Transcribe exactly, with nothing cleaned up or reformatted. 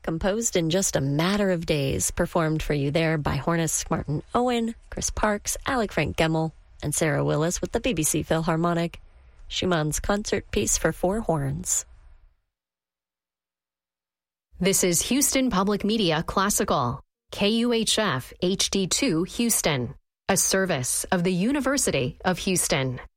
composed in just a matter of days, performed for you there by hornist Martin Owen, Chris Parks, Alec Frank Gemmel, and Sarah Willis with the B B C Philharmonic. Schumann's concert piece for four horns. This is Houston Public Media Classical, K U H F H D two Houston, a service of the University of Houston.